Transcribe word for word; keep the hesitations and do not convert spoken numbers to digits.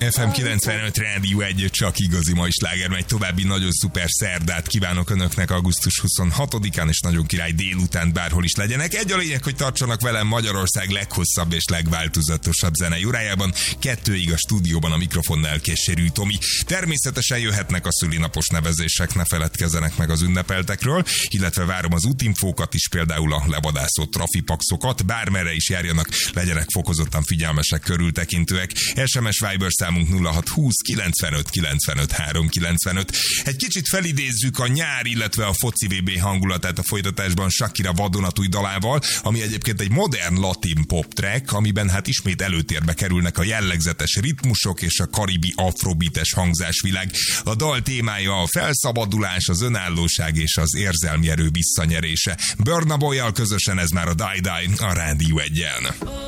ef em kilencvenöt Rádió egy, csak igazi mai sláger megy. További nagyon szuper szerdát kívánok önöknek augusztus huszonhatodikán, és nagyon király délután bárhol is legyenek. Egy a lényeg, hogy tartsanak velem Magyarország leghosszabb és legváltozatosabb zenei órájában. Kettőig a stúdióban a mikrofonnál Keserű Tomi. Természetesen jöhetnek a szülinapos nevezések, ne feledkezzenek meg az ünnepeltekről, illetve várom az útinfókat is, például a levadászott trafipaxokat, bármerre is járjanak, legyenek fokozottan figyelmesek, körültekintőek. es em es Viber számunk nulla hat húsz kilencvenöt kilencvenöt háromszázkilencvenöt. Egy kicsit felidézzük a nyár, illetve a foci vé bé hangulatát a folytatásban Shakira vadonatúj dalával, ami egyébként egy modern latin pop track, amiben hát ismét előtérbe kerülnek a jellegzetes ritmusok és a karibi afrobites hangzásvilág. A dal témája a felszabadulás, az önállóság és az érzelmi erő visszanyerése. Burna Boy-jal közösen ez már a Die Die a Rádió egyen.